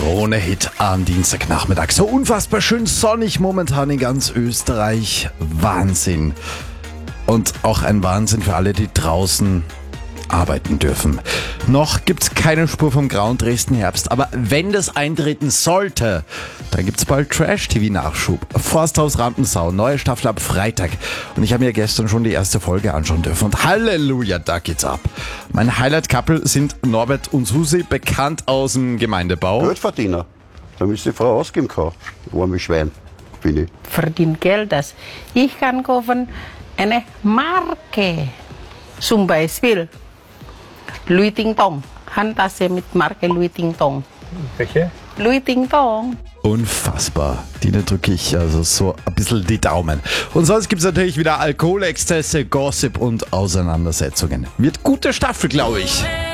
Krone-Hit am Dienstagnachmittag. So unfassbar schön sonnig momentan in ganz Österreich. Wahnsinn. Und auch ein Wahnsinn für alle, die draußen arbeiten dürfen. Noch gibt's keine Spur vom grauen Dresden-Herbst, aber wenn das eintreten sollte, dann gibt's bald Trash-TV-Nachschub. Forsthaus Rampensau, neue Staffel ab Freitag. Und ich habe mir gestern schon die erste Folge anschauen dürfen. Und Halleluja, da geht's ab. Mein Highlight-Couple sind Norbert und Susi, bekannt aus dem Gemeindebau. Geldverdiener, damit die Frau ausgeben kann. Arme Schwein bin ich. Verdient Geld, das ich kann kaufen eine Marke. Zum Beispiel Louis Ting Tong. Handtasche mit Marke Louis Ting Tong. Welche? Louis Ting Tong. Unfassbar. Denen drücke ich also so ein bisschen die Daumen. Und sonst gibt's natürlich wieder Alkoholexzesse, Gossip und Auseinandersetzungen. Wird gute Staffel, glaube ich.